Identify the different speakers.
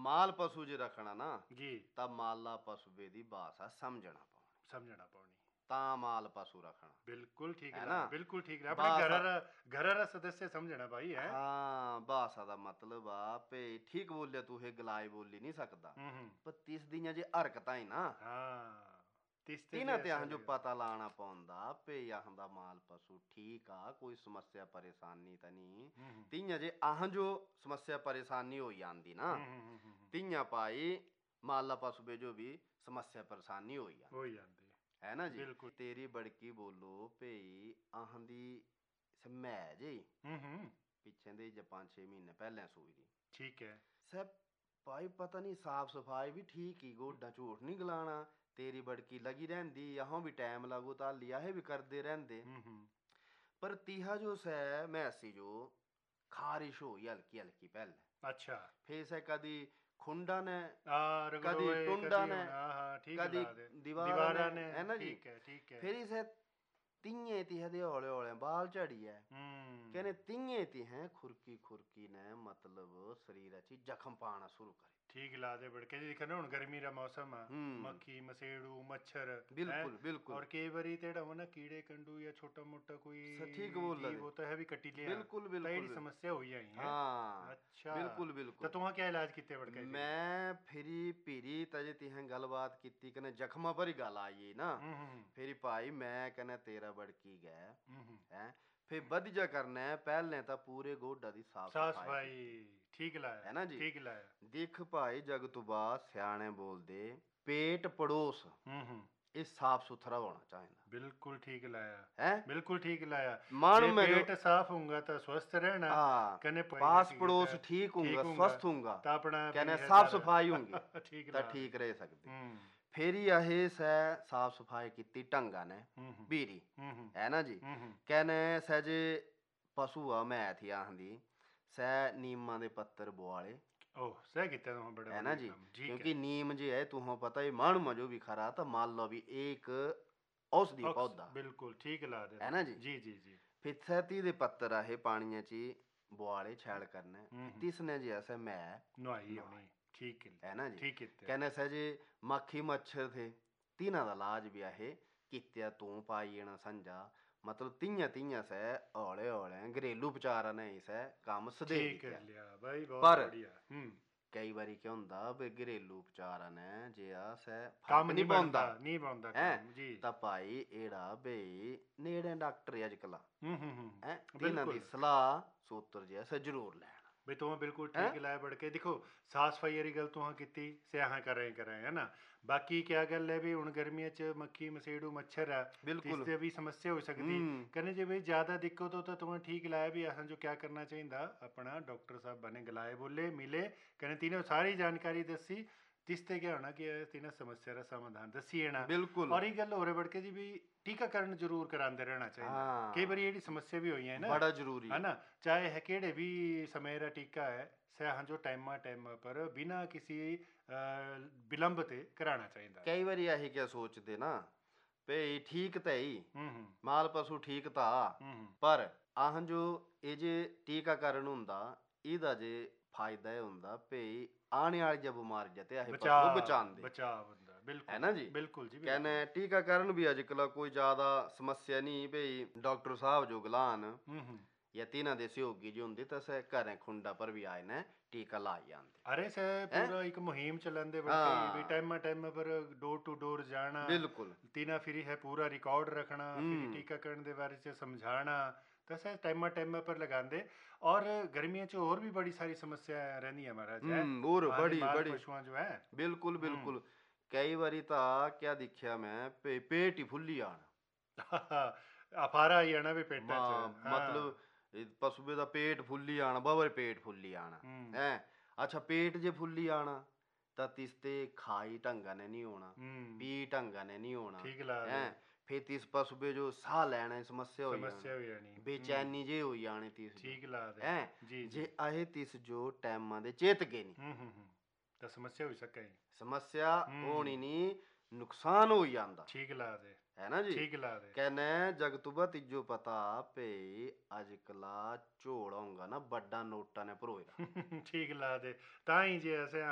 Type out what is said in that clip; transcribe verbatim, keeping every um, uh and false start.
Speaker 1: माल पशु जे रखना ना
Speaker 2: जी
Speaker 1: ਤਾਂ ਮਾਲਾ ਪਸ਼ੂਏ ਦੀ ਭਾਸ਼ਾ ਸਮਝਣਾ ਪਾਉਣੀ
Speaker 2: समझना पौनी
Speaker 1: ਤਾਂ ਮਾਲ ਪਸ਼ੂ ਰੱਖਣਾ
Speaker 2: बिल्कुल ठीक
Speaker 1: है
Speaker 2: है
Speaker 1: ना
Speaker 2: बिल्कुल ठीक है अपने
Speaker 1: भाषा
Speaker 2: घर घर का सदस्य समझना भाई है
Speaker 1: ਹਾਂ ਭਾਸ਼ਾ ਦਾ ਮਤਲਬ ਆ ਭਈ ਠੀਕ ਬੋਲਿਆ ਤੂੰ ਇਹ ਗਲਾਈ ਬੋਲੀ ਨਹੀਂ ਸਕਦਾ
Speaker 2: हम्म हम्म,
Speaker 1: ਪਰ ਤਿਸ ਦੀਆਂ ਜੇ ਹਰਕਤਾਂ ਹੀ ਨਾ
Speaker 2: हाँ तीसते
Speaker 1: ਇਹਨਾਂ
Speaker 2: जे
Speaker 1: ਤੇ
Speaker 2: ऐसा
Speaker 1: ਆਹ ਜੋ
Speaker 2: लगेगा।
Speaker 1: ਪਤਾ ਲਾਣਾ ਪਾਉਂਦਾ ਭਈ ਆਹ ਦਾ ਮਾਲ ਪਸ਼ੂ ਠੀਕ ਆ ਕੋਈ ਸਮੱਸਿਆ ਪਰੇਸ਼ਾਨੀ ਤਾਂ ਨਹੀਂ
Speaker 2: हम्म हम्म,
Speaker 1: ਤੀਆਂ ਜੇ ਆਹ ਜੋ ਸਮੱਸਿਆ ਪਰੇਸ਼ਾਨੀ ਹੋ ਜਾਂਦੀ ਨਾ
Speaker 2: हम्म, हम्म, हम्म, हम्म,
Speaker 1: ਤੀਆਂ ਪਾਈ ਮਾਲਾ ਪਸ਼ੂਏ ਜੋ ਵੀ ਸਮੱਸਿਆ ਪਰੇਸ਼ਾਨੀ ਹੋਈ ਜਾਂਦੀ
Speaker 2: हो ही जाती है
Speaker 1: ਹੈ ਨਾ ਜੀ
Speaker 2: ਬਿਲਕੁਲ।
Speaker 1: ਤੇਰੀ ਬੜਕੀ ਬੋਲੋ ਭਈ ਆਹ ਦੀ ਸਮੈ ਜੀ
Speaker 2: हम्म हम्म,
Speaker 1: ਪਿੱਛੇ ਦੇ ਜਾਂ ਪੰਜ ਛੇ ਮਹੀਨੇ ਪਹਿਲਾਂ ਸੂਈ ਦੀ
Speaker 2: ठीक है
Speaker 1: ਸਭ ਭਾਈ ਪਤਾ ਨਹੀਂ ਸਾਫ ਸਫਾਈ ਵੀ ਠੀਕ ਹੀ ਗੋਡਾ ਝੂਠ ਨਹੀਂ ਗਲਾਣਾ ਤੇਰੀ ਬੜਕੀ ਲਗੀ ਰਹਿੰਦੀ ਆਹੋਂ ਵੀ ਟਾਈਮ ਲੱਗੂ ਤਾਂ ਲਿਆ ਇਹ ਵੀ ਕਰਦੇ ਰਹਿੰਦੇ
Speaker 2: हम्म हम्म,
Speaker 1: ਪਰ ਤੀਹਾ ਜੋ ਸੈ ਮੈਸੀ ਜੋ ਖਾਰਿਸ਼ ਹੋਈ ਹਲਕੀ ਹਲਕੀ ਪਹਿਲੇ
Speaker 2: अच्छा
Speaker 1: ਫੇਰ ਸੈ ਕਦੀ ਖੁੰਡਾ ਨੇ
Speaker 2: आ रगड़ो
Speaker 1: कदी
Speaker 2: है,
Speaker 1: टुंडा
Speaker 2: कदी
Speaker 1: ने,
Speaker 2: हाँ हाँ ठीक
Speaker 1: कदी
Speaker 2: ला दे
Speaker 1: दीवारा
Speaker 2: दीवारा
Speaker 1: ने,
Speaker 2: ने
Speaker 1: है ना जी?
Speaker 2: ठीक है ठीक है
Speaker 1: ਫੇਰ ਇਸੇ ਤੀਏ ਤੀਹ ਦੇ ਹੌਲੇ ਹੌਲੇ ਬਾਲ ਝੜੀ ਐ
Speaker 2: हम्म
Speaker 1: ਕਹਿੰਦੇ ਤੀਏ ਤੀ ਹੈ ਖੁਰਕੀ ਖੁਰਕੀ ਨੇ ਮਤਲਬ ਸਰੀਰ ਚ ਜ਼ਖਮ ਪਾਣਾ ਸ਼ੁਰੂ ਕਰੇ
Speaker 2: ठीक ला दे बड़के जी देखो ना हुण गर्मी रा मौसम है
Speaker 1: हम्म।
Speaker 2: मक्खी मसेड़ू मच्छर
Speaker 1: बिल्कुल,
Speaker 2: हैं?
Speaker 1: बिल्कुल।
Speaker 2: और कई बारी तेड़ा हो ना कीड़े कंडू या छोटा मोटा कोई
Speaker 1: स- ठीक बोल रहे
Speaker 2: जीव
Speaker 1: थे।
Speaker 2: होता है भी कटी लिया
Speaker 1: बिल्कुल,
Speaker 2: तो
Speaker 1: बिल्कुल,
Speaker 2: एड़ी समस्या हुई आई है
Speaker 1: हाँ
Speaker 2: अच्छा
Speaker 1: बिल्कुल
Speaker 2: तो
Speaker 1: बिल्कुल
Speaker 2: तुहां क्या इलाज किते बड़के जी
Speaker 1: ਮੈਂ ਫਿਰੀ ਭੀਰੀ ਤਜੇ ਤਿਹਾਂ ਗੱਲਬਾਤ ਕੀਤੀ ਕਹਿੰਦੇ ਜ਼ਖਮਾਂ ਪਰ ਹੀ ਗੱਲ ਆਈ ਨਾ
Speaker 2: हम्म हम्म
Speaker 1: ਫੇਰੀ ਭਾਈ ਮੈਂ ਕਹਿੰਦਾ ਤੇਰਾ ਬੜਕੀ ਗਿਆ
Speaker 2: हम्म, हम्म।
Speaker 1: ਹੈ ਫੇਰ ਵਧੀਆ ਕਰਨਾ ਹੈ ਪਹਿਲੇ ਤਾਂ ਪੂਰੇ ਗੋਡਾ ਦੀ ਸਾਫ
Speaker 2: सास
Speaker 1: ਸਫਾਈ
Speaker 2: भाई ठीक लाया
Speaker 1: है ना जी?
Speaker 2: ठीक लाया
Speaker 1: ਦੇਖ ਭਾਈ ਜਗ ਤੋਂ ਬਾਅਦ ਸਿਆਣੇ ਬੋਲਦੇ ਪੇਟ ਪੜੋਸ
Speaker 2: हम्म हम्म
Speaker 1: ਇਹ ਸਾਫ ਸੁਥਰਾ ਹੋਣਾ ਚਾਹੀਦਾ
Speaker 2: बिल्कुल ठीक लाया
Speaker 1: ਹੈ
Speaker 2: बिल्कुल ठीक लाया
Speaker 1: मानो
Speaker 2: जे
Speaker 1: मैं जो-
Speaker 2: पेट साफ होगा तो स्वस्थ रहना
Speaker 1: हाँ
Speaker 2: कने
Speaker 1: पास
Speaker 2: ठीक
Speaker 1: पड़ोस
Speaker 2: है,
Speaker 1: ठीक होगा
Speaker 2: होगा,
Speaker 1: स्वस्थ होगा
Speaker 2: तो अपना
Speaker 1: कहने
Speaker 2: भी है
Speaker 1: साफ
Speaker 2: सारा।
Speaker 1: सफाई होंगी
Speaker 2: ठीक
Speaker 1: ਤਾਂ
Speaker 2: ला
Speaker 1: ਠੀਕ ਰਹਿ ਸਕਦੇ
Speaker 2: हम्म
Speaker 1: ਫੇਰ ਹੀ ਇਹ ਸੈ ਸਾਫ ਸਫਾਈ ਕੀਤੀ ਢੰਗਾ ਨੇ
Speaker 2: हम्म हम्म,
Speaker 1: ਬੀਰੀ
Speaker 2: हम्म हम्म,
Speaker 1: ਹੈ ਨਾ ਜੀ
Speaker 2: हम्म हम्म,
Speaker 1: ਕਹਿੰਨੇ ਸਹਿਜੇ ਪਸ਼ੂ ਆ ਮੈਂ ਥੀ ਆਹਦੀ ਸਹਿ ਨੀਮਾਂ ਦੇ ਪੱਤਰ ਬੁਆਲੇ
Speaker 2: ओह सह किते तो बड़े
Speaker 1: है ना
Speaker 2: बढ़िया
Speaker 1: जी
Speaker 2: काम, ठीक
Speaker 1: क्योंकि
Speaker 2: है
Speaker 1: नीम जो है तुम्हें पता है माण्हू में जो भी खरा तो मान लो भी एक औषधि
Speaker 2: ऑक्स-
Speaker 1: पौधा
Speaker 2: बिल्कुल ठीक ला दे
Speaker 1: है ना जी?
Speaker 2: जी जी जी
Speaker 1: फिर सैती दे पत्तर आहे पानिया ची बुआले छैड़ करने
Speaker 2: हम्म, हम्म।
Speaker 1: तिसने जी ऐसे मैं
Speaker 2: नवाई होनी ठीक है
Speaker 1: है ना जी
Speaker 2: ठीक किते
Speaker 1: कहने सजे मक्खी मच्छर थे तीना दा इलाज भी आहे कित्या तू पाई ना संजा मतलब तियां तियां से हौले हौले घरेलू उपचार ने इसे काम सदे
Speaker 2: ठीक कर लिया भाई बहुत
Speaker 1: पर
Speaker 2: बढ़िया हम्म
Speaker 1: ਕਈ ਵਾਰੀ ਕੀ ਹੁੰਦਾ ਵੀ ਘਰੇਲੂ ਉਪਚਾਰਾਂ ਨੇ ਜੇ ਆ ਸੈ
Speaker 2: ਕੰਮ
Speaker 1: ਫਰਕ
Speaker 2: ਨਹੀਂ
Speaker 1: ਪਾਉਂਦਾ
Speaker 2: ਬਣਦਾ ਨਹੀਂ ਬਣਦਾ
Speaker 1: ਹੈਂ?
Speaker 2: ਕੰਮ ਜੀ
Speaker 1: ਤਾਂ ਭਾਈ ਇਹੜਾ ਬਈ ਨੇੜੇ ਡਾਕਟਰ ਅੱਜ ਕੱਲ੍ਹ
Speaker 2: ਹੂੰ ਹੂੰ ਹੂੰ
Speaker 1: ਹੈ ਇਹਨਾਂ ਦੀ
Speaker 2: ਬਿਲਕੁਲ
Speaker 1: ਸਲਾਹ ਸੂਤਰ ਜਿਹਾ ਸੇ ਜ਼ਰੂਰ ਲੈਣਾ
Speaker 2: ਬਈ ਤੂੰ ਬਿਲकुल
Speaker 1: हैं?
Speaker 2: ठीक लाया बढ़ के देखो साफ सफाई वाली गल तुहां कीती स्याहां कर रहे कर रहे है ना बाकी क्या गल है भी हुण गर्मियां च मक्खी मसेड़ू मच्छर है
Speaker 1: बिल्कुल।
Speaker 2: इससे भी समस्या हो सकती
Speaker 1: हम्म।
Speaker 2: कहने जे भाई ज्यादा दिक्कत हो तो तुहां ठीक लाया भी असां जो क्या करना चाहिए अपना डॉक्टर साहब बने गलाए बोले मिले कहने तीनों सारी जानकारी दसी जिसते क्या होना कि तीनों समस्या का समाधान दसी ना
Speaker 1: बिल्कुल
Speaker 2: और ये गल हो रही बढ़ के जी भी टीकाकरण जरूर कराते रहना चाहिए
Speaker 1: हाँ।
Speaker 2: कई बार ये समस्या भी हुई है ना
Speaker 1: बड़ा जरूरी
Speaker 2: है ना चाहे है केड़े भी समय का टीका है सह जो टाइमा टाइम पर बिना किसी अ, विलंब ते कराना चाहिए
Speaker 1: ਕਈ ਵਾਰੀ ਇਹੀ ਕਿਆ ਸੋਚਦੇ ਨਾ ਭਈ ਠੀਕ ਤਾਂ ਹੀ
Speaker 2: हम्म हम्म
Speaker 1: ਮਾਲ ਪਸ਼ੂ ਠੀਕ ਤਾਂ
Speaker 2: हम्म हम्म,
Speaker 1: ਪਰ ਆਹ ਜੋ ਇਹ ਜੇ ਟੀਕਾਕਰਨ ਹੁੰਦਾ ਇਹਦਾ ਜੇ ਫਾਇਦਾ ਇਹ ਹੁੰਦਾ ਭਈ ਆਉਣ ਵਾਲੀ ਜੇ ਬਿਮਾਰੀ ਜਤੇ ਇਹ ਪਸ਼ੂ
Speaker 2: बचाव
Speaker 1: ਬਚਾਉਂਦੇ
Speaker 2: बचाव होता बिल्कुल
Speaker 1: है ना जी?
Speaker 2: बिल्कुल जी बिल्कुल।
Speaker 1: कहने टीकाकरण भी अजकल कोई ज्यादा समस्या नहीं भई डॉक्टर साहब जो गलान
Speaker 2: हम्म हम्म
Speaker 1: या तीना दे सहयोगी जो होंगे तो से घरें खुंडा पर भी आए ने टीका लाई आंदे
Speaker 2: अरे से पूरा एक मुहिम चलाते
Speaker 1: हाँ।
Speaker 2: बल्कि टाइम टाइम पर डोर टू डोर जाना
Speaker 1: बिल्कुल
Speaker 2: तीना फिर है पूरा रिकॉर्ड रखना फिर
Speaker 1: हम्म।
Speaker 2: टीकाकरण के बारे से समझाना तो सर टाइम टाइम पर लगाते और गर्मियों च और भी बड़ी सारी समस्या रहनी है महाराज है
Speaker 1: हम्म, और
Speaker 2: आदि
Speaker 1: बड़ी
Speaker 2: माल
Speaker 1: बड़ी
Speaker 2: पशुआं जो है
Speaker 1: बिल्कुल बिल्कुल कई बारी ता क्या दिखया मैं पे पेट ही फुल्ली आना
Speaker 2: अफारा ही आना भी पेटा च
Speaker 1: मा- मतलब ਇਹ ਪਸ਼ੂਏ ਦਾ ਪੇਟ ਫੁੱਲੀ ਆਣਾ ਬਾਬਰ ਪੇਟ ਫੁੱਲੀ ਆਣਾ
Speaker 2: हम्म।
Speaker 1: ਹੈ ਅੱਛਾ ਪੇਟ ਜੇ ਫੁੱਲੀ ਆਣਾ ਤਾਂ ਤਿਸ ਤੇ ਖਾਈ ਢੰਗਾ ਨੇ ਨਹੀਂ ਹੋਣਾ
Speaker 2: हम्म,
Speaker 1: ਪੀ ਢੰਗਾ ਨੇ ਨਹੀਂ ਹੋਣਾ
Speaker 2: ठीक ला
Speaker 1: ਹੈ ਫਿਰ ਤਿਸ ਪਸ਼ੂਏ ਜੋ ਸਾਹ ਲੈਣਾ ਦੀ ਸਮੱਸਿਆ ਹੋਈ
Speaker 2: समस्या
Speaker 1: ਜਾਣੀ
Speaker 2: भी आनी
Speaker 1: ਬੇਚੈਨੀ ਜੇ ਹੋਈ ਜਾਣੀ ਤਿਸ
Speaker 2: ठीक ला दे
Speaker 1: ਹੈ
Speaker 2: जी जी
Speaker 1: ਜੇ ਆਏ ਤਿਸ ਜੋ ਟਾਈਮਾਂ ਦੇ ਚੇਤਕੇ ਨਹੀਂ
Speaker 2: हम्म हम्म हम्म तो समस्या हो सके
Speaker 1: ਸਮੱਸਿਆ
Speaker 2: हम्म।
Speaker 1: ਹੋਣੀ ਨਹੀਂ ਨੁਕਸਾਨ ਹੋ ਜਾਂਦਾ
Speaker 2: ठीक ला दे
Speaker 1: ਹੈ ਨਾ ਜੀ
Speaker 2: ठीक ला दे
Speaker 1: ਕਹਿੰਨੇ ਜਗਤੂਬਾ ਤੀਜੋ ਪਤਾ ਭਈ ਅੱਜ ਕਲਾ ਝੋਲ ਹੋਊਗਾ ਨਾ ਵੱਡਾ ਨੋਟਾਂ ਨੇ ਭਰੋਏ ਦਾ
Speaker 2: ठीक ला दे ताई जे ऐसे